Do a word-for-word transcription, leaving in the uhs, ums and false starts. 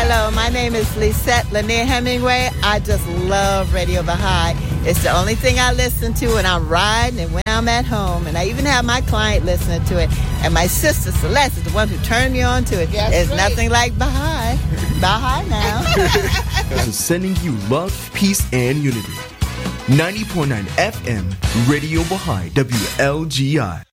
Hello, my name is Lisette Lanier Hemingway. I just love Radio Baha'i. It's the only thing I listen to when I'm riding and when I'm at home. And I even have my client listening to it. And my sister Celeste is the one who turned me on to it. That's There's right. nothing like Baha'i. Baha'i now. So sending you love, peace, and unity. ninety point nine F M, Radio Baha'i, W L G I.